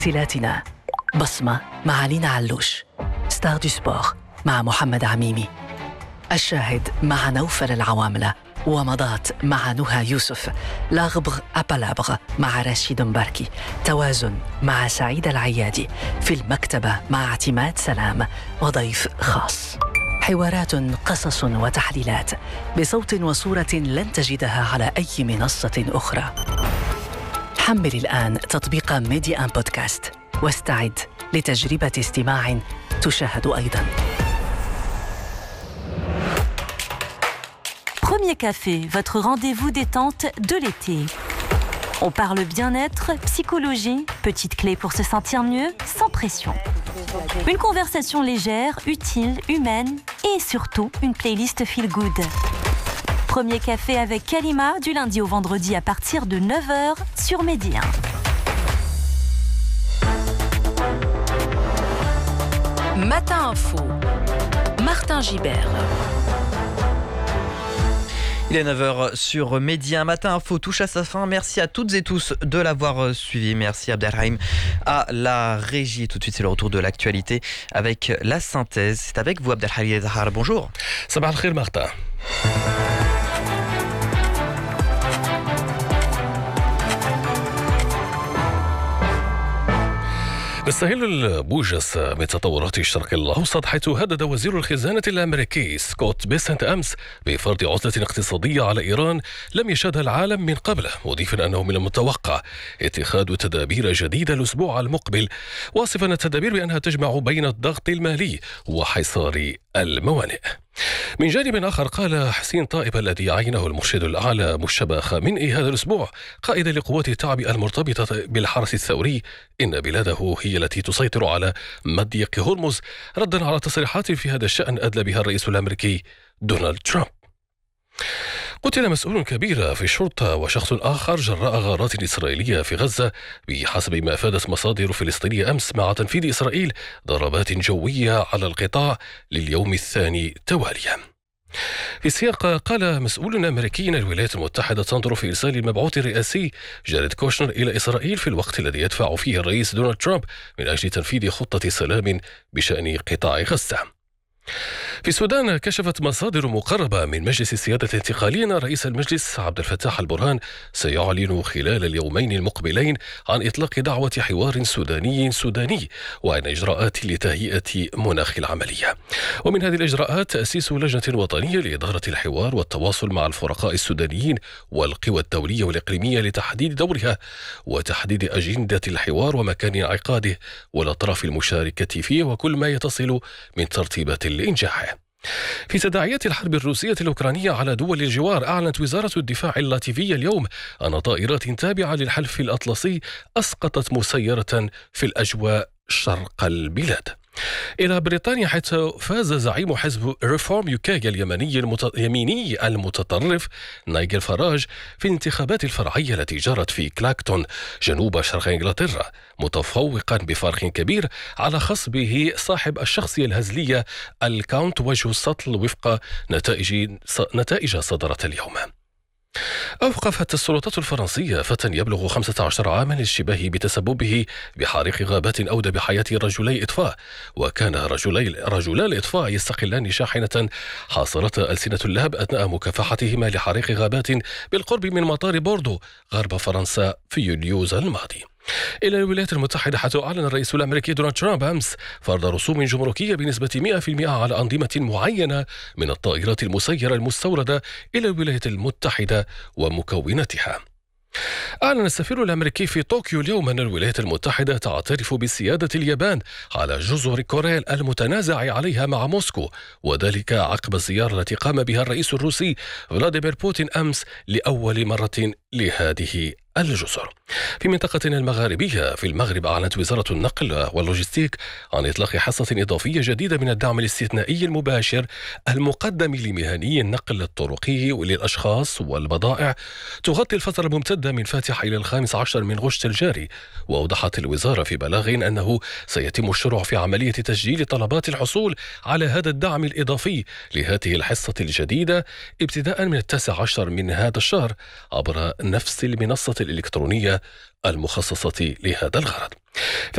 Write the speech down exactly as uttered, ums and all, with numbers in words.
مراسلاتنا بصمة مع لينا علوش، ستار دو سبور مع محمد عميمي، الشاهد مع نوفل العواملة، ومضات مع نهى يوسف، لاغبغ أبالابغ مع رشيد مباركي، توازن مع سعيد العيادي، في المكتبة مع اعتماد سلام وضيف خاص. حوارات، قصص وتحليلات بصوت وصورة لن تجدها على أي منصة أخرى. حمل الآن تطبيق ميديا أن بودكاست واستعد لتجربة استماع تشاهد أيضاً. Premier Café, votre rendez-vous détente de l'été. On parle bien-être, psychologie, petites clés pour se sentir mieux, sans pression. Une conversation légère, utile, humaine et surtout une playlist feel good. Premier Café avec Kalima du lundi au vendredi à partir de neuf heures sur Média. Matin Info, Martin Gibert. Il est neuf heures sur Média. Matin Info touche à sa fin. Merci à toutes et tous de l'avoir suivi. Merci Abdelrahim à la régie. Tout de suite, c'est le retour de l'actualité avec la synthèse. C'est avec vous Abdelrahim Zahar. Bonjour. Sabah al-khir Martin. نستهل البوجس من تطورات الشرق الأوسط، حيث هدد وزير الخزانة الأمريكي سكوت بيسنت أمس بفرض عزلة اقتصادية على إيران لم يشهدها العالم من قبل، مضيفا أنه من المتوقع اتخاذ تدابير جديدة الأسبوع المقبل، واصفا التدابير بأنها تجمع بين الضغط المالي وحصار الموانئ. من جانب آخر، قال حسين طائب الذي عينه المرشد الأعلى مجتبى خامنئي هذا الأسبوع قائدا لقوات التعبئة المرتبطة بالحرس الثوري إن بلاده هي التي تسيطر على مضيق هرمز، ردا على تصريحات في هذا الشأن أدلى بها الرئيس الأمريكي دونالد ترامب. قتل مسؤول كبير في الشرطة وشخص آخر جراء غارات إسرائيلية في غزة بحسب ما أفادت مصادر فلسطينية أمس، مع تنفيذ إسرائيل ضربات جوية على القطاع لليوم الثاني تواليا. في السياق، قال مسؤول أمريكي أن الولايات المتحدة تنظر في إرسال المبعوث الرئاسي جاريد كوشنر إلى إسرائيل في الوقت الذي يدفع فيه الرئيس دونالد ترامب من أجل تنفيذ خطة سلام بشأن قطاع غزة. في السودان، كشفت مصادر مقربة من مجلس السيادة الانتقالي أن رئيس المجلس عبد الفتاح البرهان سيعلن خلال اليومين المقبلين عن إطلاق دعوة حوار سوداني سوداني وعن إجراءات لتهيئة مناخ العملية. ومن هذه الإجراءات تأسيس لجنة وطنية لإدارة الحوار والتواصل مع الفرقاء السودانيين والقوى الدولية والإقليمية لتحديد دورها وتحديد أجندة الحوار ومكان انعقاده والأطراف المشاركة فيه وكل ما يتصل من ترتيبات لإنجاحه. في تداعيات الحرب الروسية الأوكرانية على دول الجوار، أعلنت وزارة الدفاع اللاتفية اليوم أن طائرات تابعة للحلف الأطلسي أسقطت مسيرة في الأجواء شرق البلاد. إلى بريطانيا، حيث فاز زعيم حزب ريفورم يوكي اليمني المت... اليميني المتطرف نايجل فراج في الانتخابات الفرعية التي جرت في كلاكتون جنوب شرق إنجلترا، متفوقا بفارق كبير على خصبه صاحب الشخصية الهزلية الكاونت وجه السطل وفق نتائج نتائج صدرت اليوم. أوقفت السلطات الفرنسية فتى يبلغ خمسة عشر عاما للاشتباه بتسببه بحريق غابات أودى بحياة رجلي إطفاء. وكان رجلي رجلا الإطفاء يستقلان شاحنة حاصرة ألسنة اللهب أثناء مكافحتهما لحريق غابات بالقرب من مطار بوردو غرب فرنسا في يوليوز الماضي. إلى الولايات المتحدة، حيث أعلن الرئيس الأمريكي دونالد ترامب أمس فرض رسوم جمركية بنسبة مئة بالمئة على أنظمة معينة من الطائرات المسيرة المستوردة إلى الولايات المتحدة ومكوناتها. أعلن السفير الأمريكي في طوكيو اليوم أن الولايات المتحدة تعترف بسيادة اليابان على جزر كوريل المتنازع عليها مع موسكو، وذلك عقب الزيارة التي قام بها الرئيس الروسي فلاديمير بوتين أمس لأول مرة لهذه الجزر. في منطقتنا المغاربية في المغرب، أعلنت وزارة النقل واللوجستيك عن إطلاق حصة إضافية جديدة من الدعم الاستثنائي المباشر المقدم لمهني النقل الطرقي للأشخاص والبضائع، تغطي الفترة الممتدة من فاتح إلى الخامس عشر من غشت الجاري. وأوضحت الوزارة في بلاغ أنه سيتم الشروع في عملية تسجيل طلبات الحصول على هذا الدعم الإضافي لهذه الحصة الجديدة ابتداء من التاسع عشر من هذا الشهر عبر نفس المنصة الإلكترونية المخصصة لهذا الغرض.